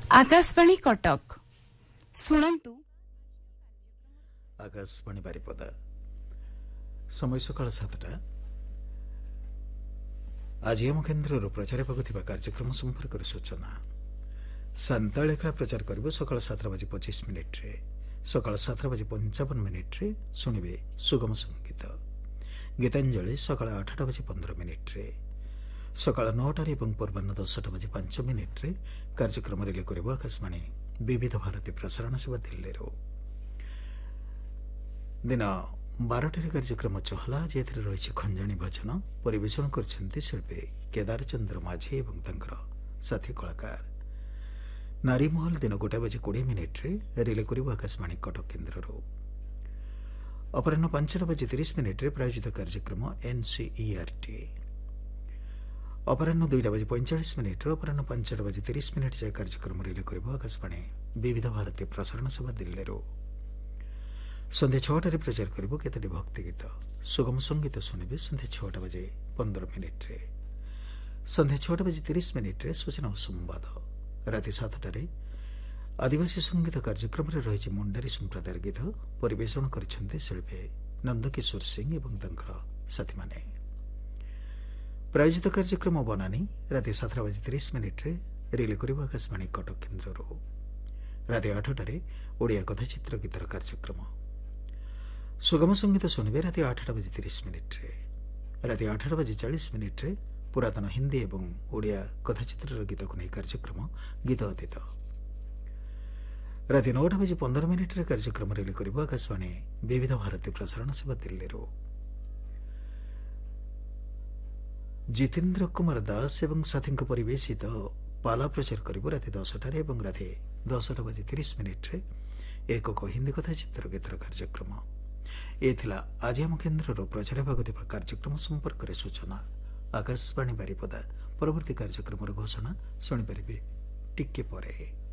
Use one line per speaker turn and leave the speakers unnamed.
आकाशवाणी कटक शुणु
आकाशवाणी बारिपदा समय सकाळ 7टा आज एम केन्द्र प्रचार होगा कार्यक्रम संपर्क सूचना सांताली खेला प्रचार कर सकाळ 7:25 सकाळ 7:55 शुणे सुगम संगीत गीतांजलि सकाळ 8:15 सकाळ 9टार पूर्वाह्न 10:05 कार्यक्रम रिले कर आकाशवाणी विविध भारती प्रसारण सेवा दिल्ली दिन 12टार कार्यक्रम चहला जेथे रही खंजाणी भजन परिवेषण कर शिल्पी केदार चंद्र माझी और साथी कलाकार नारीमहल दिन 1:20 रिले कर आकाशवाणी कटक केन्द्र अपराह 5:30 प्रायोजित कार्यक्रम NCERT अपराह 2:45 अपराह 5:30 जाए कार्यक्रम रिले कर आकाशवाणी विविध भारती प्रसारण सेवा दिल्ली संध्या 6टार प्रचार कर केतोटी भक्ति गीत सुगम संगीत शुणे संध्या 6:15 संध्या 6:30 सूचना और संवाद राति 7टार आदिवासी संगीत कार्यक्रम रही मुंडारी संप्रदाय गीत परिवेषण कर शिल्पी नंदकिशोर सिंह और साथी माने प्रायोजित कार्यक्रम बनानी राति 7:30 रिले कर आकाशवाणी कटक केन्द्र राति 8टार ओडिया कथाचित्र गीतर कार्यक्रम सुगम संगीत शुणे राति 8:30 राति 8:40 पुरातन हिंदी और ओडिया कथाचित्र गीत को नहीं कार्यक्रम गीत अतीत राति 9:15 कार्यक्रम रिले कर आकाशवाणी विविध भारती प्रसारण सेवा दिल्ली जितेन्द्र कुमार दास एवं साथी परिवेशित पाला प्रचार कर राति 10टार और राति 10:30 एक हिंदी कथाचित्र गीतर कार्यक्रम ये आज आम केन्द्र प्रचार होगा कार्यक्रम संपर्क सूचना आकाशवाणी बारिपदा परवर्ती कार्यक्रम घोषणा शुणिपारे टिके परे।